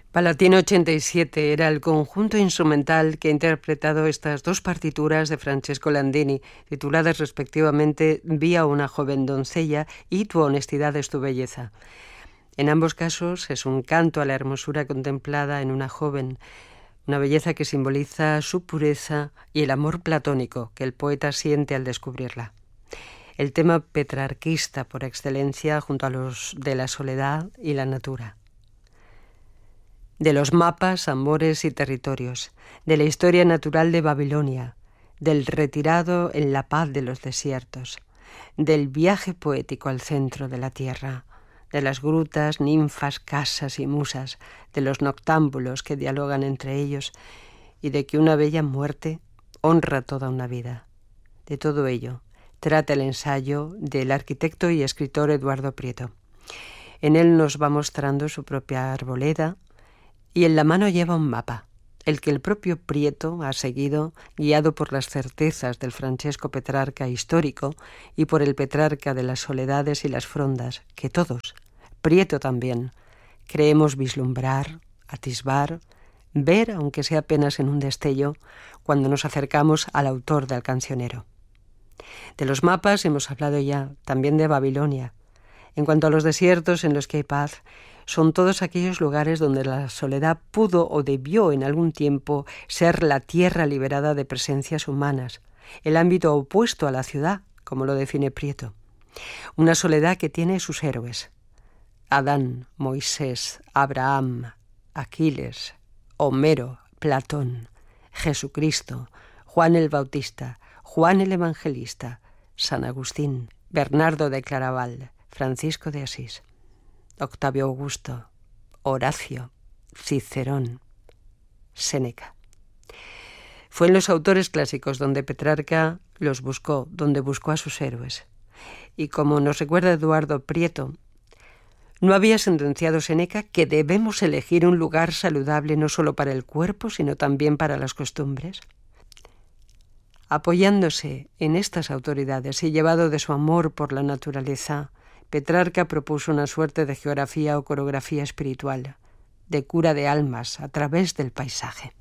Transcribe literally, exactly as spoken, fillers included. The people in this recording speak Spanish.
Palatino ochenta y siete era el conjunto instrumental que ha interpretado estas dos partituras de Francesco Landini, tituladas respectivamente Vía una joven doncella y Tu honestidad es tu belleza. En ambos casos es un canto a la hermosura contemplada en una joven, una belleza que simboliza su pureza y el amor platónico que el poeta siente al descubrirla. El tema petrarquista por excelencia junto a los de la soledad y la natura. De los mapas, amores y territorios, de la historia natural de Babilonia, del retirado en la paz de los desiertos, del viaje poético al centro de la tierra, de las grutas, ninfas, casas y musas, de los noctámbulos que dialogan entre ellos y de que una bella muerte honra toda una vida. De todo ello trata el ensayo del arquitecto y escritor Eduardo Prieto. En él nos va mostrando su propia arboleda, y en la mano lleva un mapa, el que el propio Prieto ha seguido, guiado por las certezas del Francesco Petrarca histórico y por el Petrarca de las soledades y las frondas, que todos, Prieto también, creemos vislumbrar, atisbar, ver, aunque sea apenas en un destello, cuando nos acercamos al autor del cancionero. De los mapas hemos hablado ya, también de Babilonia. En cuanto a los desiertos en los que hay paz, son todos aquellos lugares donde la soledad pudo o debió en algún tiempo ser la tierra liberada de presencias humanas, el ámbito opuesto a la ciudad, como lo define Prieto. Una soledad que tiene sus héroes: Adán, Moisés, Abraham, Aquiles, Homero, Platón, Jesucristo, Juan el Bautista, Juan el Evangelista, San Agustín, Bernardo de Claraval, Francisco de Asís, Octavio Augusto, Horacio, Cicerón, Séneca. Fue en los autores clásicos donde Petrarca los buscó, donde buscó a sus héroes. Y como nos recuerda Eduardo Prieto, no había sentenciado Séneca que debemos elegir un lugar saludable no solo para el cuerpo, sino también para las costumbres. Apoyándose en estas autoridades y llevado de su amor por la naturaleza, Petrarca propuso una suerte de geografía o coreografía espiritual, de cura de almas a través del paisaje.